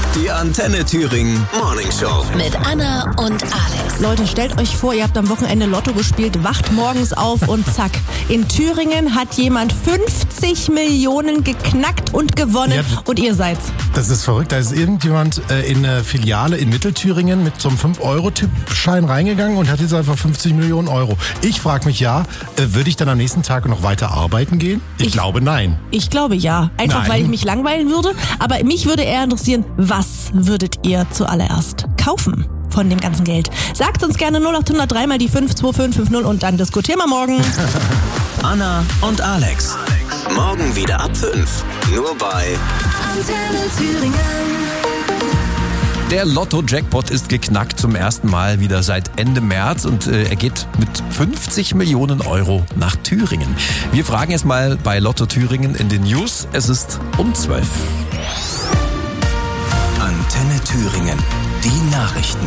Die Antenne Thüringen Morning Show. Mit Anna und Alex. Leute, stellt euch vor, ihr habt am Wochenende Lotto gespielt, wacht morgens auf und zack. In Thüringen hat jemand 50 Millionen geknackt und gewonnen und ihr seid's. Das ist verrückt. Da ist irgendjemand in eine Filiale in Mittelthüringen mit so einem 5-Euro-Tippschein reingegangen und hat jetzt einfach 50 Millionen Euro. Ich frage mich würde ich dann am nächsten Tag noch weiter arbeiten gehen? Ich glaube, nein. Ich glaube, ja. Einfach, weil ich mich langweilen würde. Aber mich würde eher interessieren, was würdet ihr zuallererst kaufen von dem ganzen Geld? Sagt uns gerne 0803 mal die 52550 und dann diskutieren wir morgen. Anna und Alex. Morgen wieder ab 5. Nur bei Antenne Thüringen. Der Lotto-Jackpot ist geknackt zum ersten Mal wieder seit Ende März und er geht mit 50 Millionen Euro nach Thüringen. Wir fragen jetzt mal bei Lotto Thüringen in den News. Es ist um 12. Antenne Thüringen. Die Nachrichten.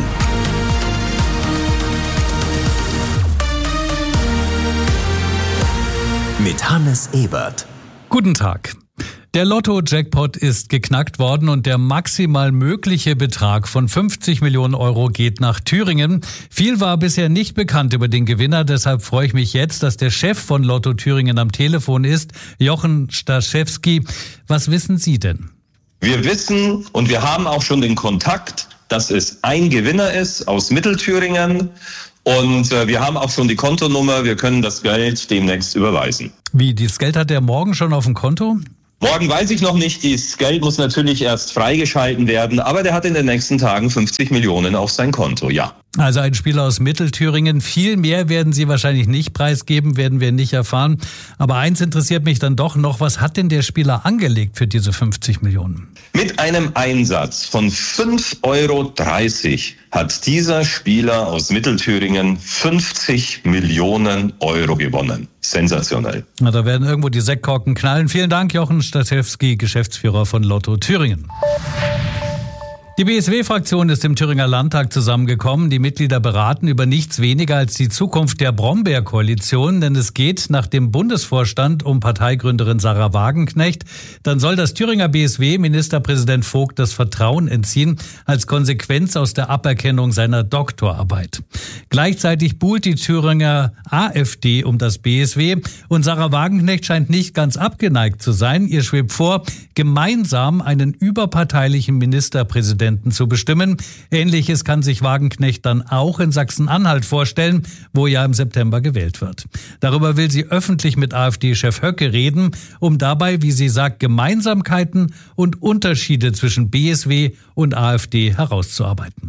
Mit Hannes Ebert. Guten Tag. Der Lotto-Jackpot ist geknackt worden und der maximal mögliche Betrag von 50 Millionen Euro geht nach Thüringen. Viel war bisher nicht bekannt über den Gewinner, deshalb freue ich mich jetzt, dass der Chef von Lotto Thüringen am Telefon ist, Jochen Staszewski. Was wissen Sie denn? Wir wissen und wir haben auch schon den Kontakt, dass es ein Gewinner ist aus Mittelthüringen. Und wir haben auch schon die Kontonummer, wir können das Geld demnächst überweisen. Wie, das Geld hat er morgen schon auf dem Konto? Morgen weiß ich noch nicht, das Geld muss natürlich erst freigeschalten werden, aber der hat in den nächsten Tagen 50 Millionen auf sein Konto, ja. Also ein Spieler aus Mittelthüringen. Viel mehr werden Sie wahrscheinlich nicht preisgeben, werden wir nicht erfahren. Aber eins interessiert mich dann doch noch, was hat denn der Spieler angelegt für diese 50 Millionen? Mit einem Einsatz von 5,30 Euro hat dieser Spieler aus Mittelthüringen 50 Millionen Euro gewonnen. Sensationell. Na, da werden irgendwo die Sektkorken knallen. Vielen Dank, Jochen Staszewski, Geschäftsführer von Lotto Thüringen. Die BSW-Fraktion ist im Thüringer Landtag zusammengekommen. Die Mitglieder beraten über nichts weniger als die Zukunft der Brombeer-Koalition, denn es geht nach dem Bundesvorstand um Parteigründerin Sarah Wagenknecht. Dann soll das Thüringer BSW Ministerpräsident Vogt das Vertrauen entziehen, als Konsequenz aus der Aberkennung seiner Doktorarbeit. Gleichzeitig buhlt die Thüringer AfD um das BSW und Sarah Wagenknecht scheint nicht ganz abgeneigt zu sein. Ihr schwebt vor, gemeinsam einen überparteilichen Ministerpräsidenten zu bestimmen. Ähnliches kann sich Wagenknecht dann auch in Sachsen-Anhalt vorstellen, wo ja im September gewählt wird. Darüber will sie öffentlich mit AfD-Chef Höcke reden, um dabei, wie sie sagt, Gemeinsamkeiten und Unterschiede zwischen BSW und AfD herauszuarbeiten.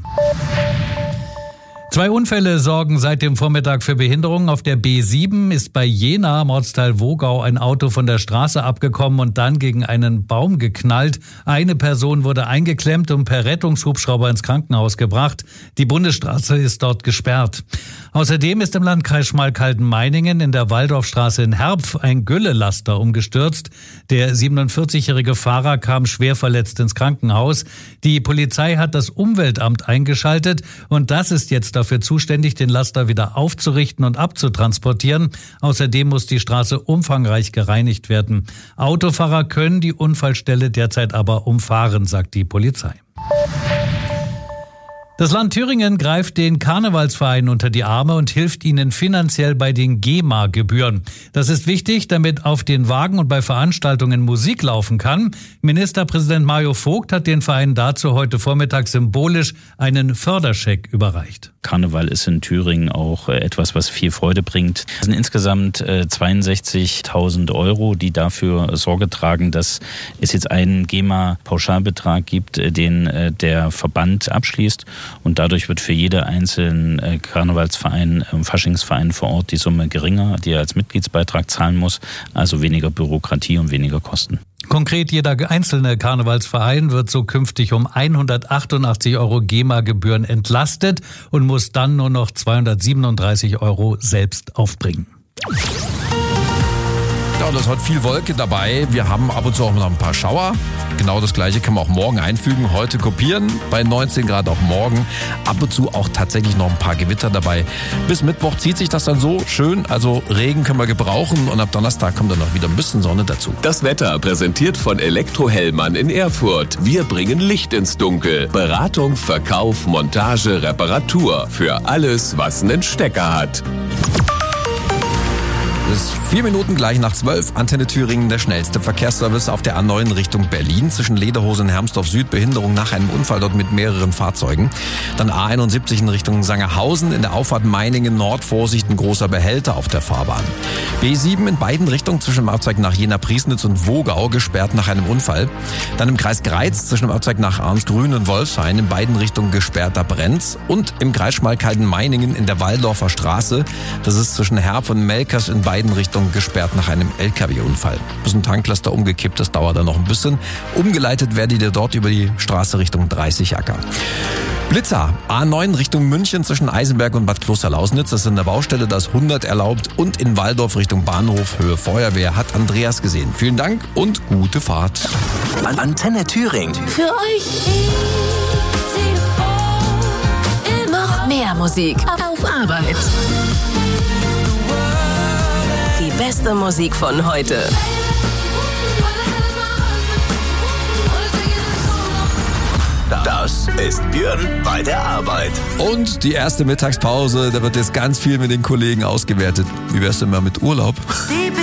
2 Unfälle sorgen seit dem Vormittag für Behinderungen. Auf der B7 ist bei Jena im Ortsteil Wogau ein Auto von der Straße abgekommen und dann gegen einen Baum geknallt. Eine Person wurde eingeklemmt und per Rettungshubschrauber ins Krankenhaus gebracht. Die Bundesstraße ist dort gesperrt. Außerdem ist im Landkreis Schmalkalden-Meiningen in der Waldorfstraße in Herpf ein Güllelaster umgestürzt. Der 47-jährige Fahrer kam schwer verletzt ins Krankenhaus. Die Polizei hat das Umweltamt eingeschaltet und das ist jetzt dafür zuständig, den Laster wieder aufzurichten und abzutransportieren. Außerdem muss die Straße umfangreich gereinigt werden. Autofahrer können die Unfallstelle derzeit aber umfahren, sagt die Polizei. Das Land Thüringen greift den Karnevalsvereinen unter die Arme und hilft ihnen finanziell bei den GEMA-Gebühren. Das ist wichtig, damit auf den Wagen und bei Veranstaltungen Musik laufen kann. Ministerpräsident Mario Vogt hat den Vereinen dazu heute Vormittag symbolisch einen Förderscheck überreicht. Karneval ist in Thüringen auch etwas, was viel Freude bringt. Es sind insgesamt 62.000 Euro, die dafür Sorge tragen, dass es jetzt einen GEMA-Pauschalbetrag gibt, den der Verband abschließt. Und dadurch wird für jeden einzelnen Karnevalsverein, Faschingsverein vor Ort die Summe geringer, die er als Mitgliedsbeitrag zahlen muss. Also weniger Bürokratie und weniger Kosten. Konkret, jeder einzelne Karnevalsverein wird so künftig um 188 Euro GEMA-Gebühren entlastet und muss dann nur noch 237 Euro selbst aufbringen. Ja, das hat viel Wolke dabei. Wir haben ab und zu auch noch ein paar Schauer. Genau das gleiche kann man auch morgen einfügen. Heute kopieren, bei 19 Grad auch morgen. Ab und zu auch tatsächlich noch ein paar Gewitter dabei. Bis Mittwoch zieht sich das dann so schön. Also Regen können wir gebrauchen und ab Donnerstag kommt dann noch wieder ein bisschen Sonne dazu. Das Wetter präsentiert von Elektrohellmann in Erfurt. Wir bringen Licht ins Dunkel. Beratung, Verkauf, Montage, Reparatur. Für alles, was einen Stecker hat. Es ist 4 Minuten gleich nach 12. Antenne Thüringen, der schnellste Verkehrsservice auf der A9 Richtung Berlin. Zwischen Lederhose und Hermsdorf Süd, Behinderung nach einem Unfall dort mit mehreren Fahrzeugen. Dann A71 in Richtung Sangerhausen. In der Auffahrt Meiningen Nord, Vorsicht, ein großer Behälter auf der Fahrbahn. B7 in beiden Richtungen zwischen dem Abzweig nach Jena-Priesnitz und Wogau gesperrt nach einem Unfall. Dann im Kreis Greiz zwischen dem Abzweig nach Arnsgrün und Wolfshain in beiden Richtungen gesperrt, da brennt's. Und im Kreis Schmalkalden-Meiningen in der Waldorfer Straße. Das ist zwischen Herb und Melkers in beiden Richtungen gesperrt nach einem LKW-Unfall. Ist ein Tanklaster umgekippt, das dauert dann noch ein bisschen. Umgeleitet werdet ihr dort über die Straße Richtung 30 Acker. Blitzer, A9 Richtung München zwischen Eisenberg und Bad Klosterlausnitz. Das ist in der Baustelle, das 100 erlaubt. Und in Waldorf Richtung Bahnhof, Höhe Feuerwehr, hat Andreas gesehen. Vielen Dank und gute Fahrt. Antenne Thüringen. Für euch noch mehr Musik auf Arbeit. Die beste Musik von heute. Das ist Björn bei der Arbeit. Und die erste Mittagspause, da wird jetzt ganz viel mit den Kollegen ausgewertet. Wie wär's denn mal mit Urlaub?